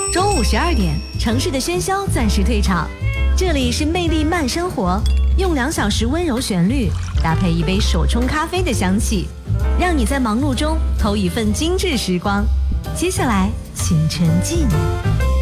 中午12点，城市的喧嚣暂时退场，这里是魅力慢生活，用2小时温柔旋律搭配一杯手冲咖啡的香气，让你在忙碌中偷一份精致时光。接下来请沉浸。